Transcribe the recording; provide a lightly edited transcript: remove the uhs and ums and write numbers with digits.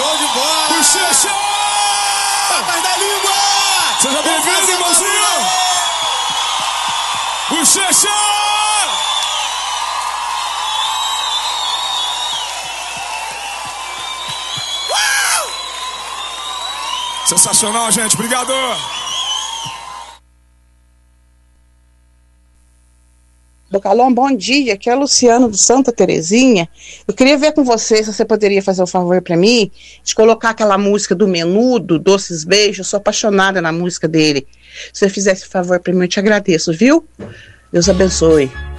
Show de bola! Bochecha! Papas da língua! Seja bem-vindo, irmãozinho! Bochecha! Sensacional, gente. Obrigado. Bocalão, bom dia. Aqui é a Luciano do Santa Terezinha. Eu queria ver com você se você poderia fazer um favor para mim de colocar aquela música do Menudo, Doces Beijos. Eu sou apaixonada na música dele. Se você fizesse um favor para mim, eu te agradeço, viu? Deus abençoe.